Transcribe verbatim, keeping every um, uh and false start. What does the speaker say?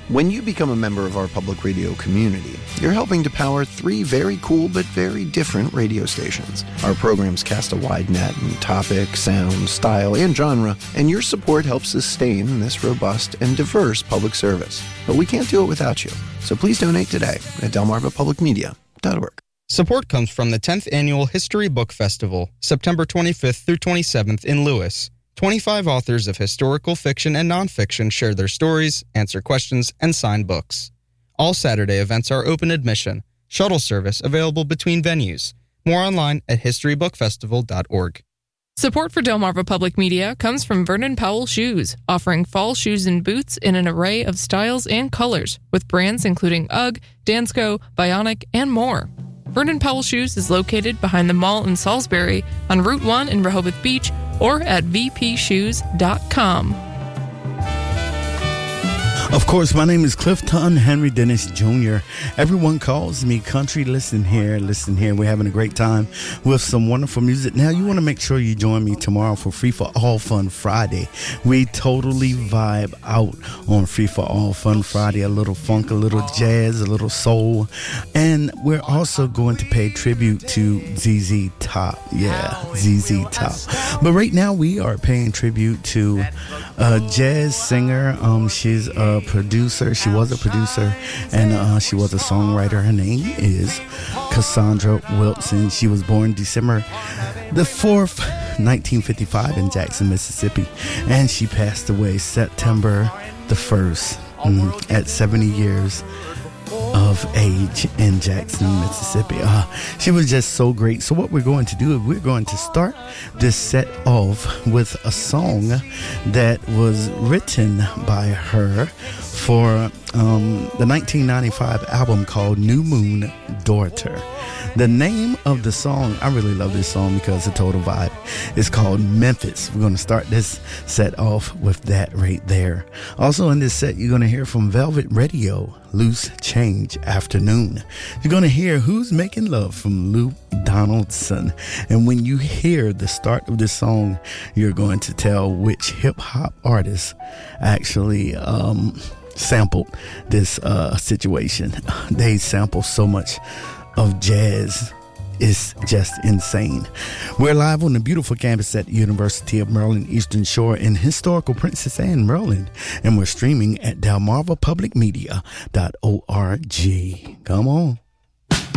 When you become a member of our public radio community, you're helping to power three very cool but very different radio stations. Our programs cast a wide net in topic, sound, style, and genre, and your support helps sustain this robust and diverse public service. But we can't do it without you, so please donate today at delmarva public media dot org. Support comes from the tenth Annual History Book Festival, September twenty-fifth through twenty-seventh in Lewis. twenty-five authors of historical fiction and nonfiction share their stories, answer questions, and sign books. All Saturday events are open admission. Shuttle service available between venues. More online at history book festival dot org. Support for Delmarva Public Media comes from Vernon Powell Shoes, offering fall shoes and boots in an array of styles and colors, with brands including UGG, Dansko, Bionic, and more. Vernon Powell Shoes is located behind the mall in Salisbury, on Route one in Rehoboth Beach, or at v p shoes dot com. Of course, my name is Clifton Henry Dennis Junior Everyone calls me country. Listen here, listen here. We're having a great time with some wonderful music. Now, you want to make sure you join me tomorrow for Free for All Fun Friday. We totally vibe out on Free for All Fun Friday. A little funk, a little jazz, a little soul. And we're also going to pay tribute to Z Z Top. Yeah, Z Z Top. But right now, we are paying tribute to a jazz singer. Um, she's a producer. She was a producer and uh, she was a songwriter. Her name is Cassandra Wilson. She was born December the fourth, nineteen fifty-five in Jackson, Mississippi, and she passed away September the first mm, at seventy years of age in Jackson, Mississippi. Uh, she was just so great. So what we're going to do is we're going to start this set off with a song that was written by her for um, the nineteen ninety-five album called New Moon Daughter. The name of the song, I really love this song because it's a total vibe. It's called Memphis. We're going to start this set off with that right there. Also in this set, you're going to hear from Velvet Radio, Loose Change Afternoon. You're going to hear Who's Making Love from Lou Donaldson. And when you hear the start of this song, you're going to tell which hip-hop artist actually um, sampled this uh, situation. They sample so much of jazz. Is just insane. We're live on the beautiful campus at the University of Maryland Eastern Shore in historical Princess Anne, Maryland, and we're streaming at delmarva public media dot org. Come on.